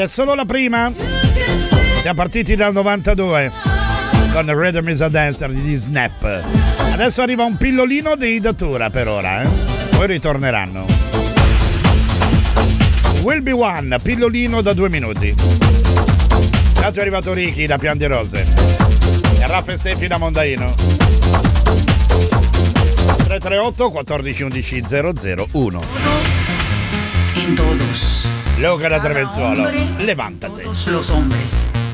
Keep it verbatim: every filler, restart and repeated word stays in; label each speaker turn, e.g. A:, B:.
A: è solo la prima. Siamo partiti dal novantadue con Rhythm is a Dancer di Snap. Adesso arriva un pillolino di datura per ora, eh? Poi ritorneranno. Will Be One, pillolino da due minuti. Intanto è arrivato Ricky da Pian di Rose e Raffa e Steffi da Mondaino. tre tre otto quattordici undici zero zero uno.
B: En todos.
A: Luca da Trevenzuolo, levántate.
B: Todos los hombres.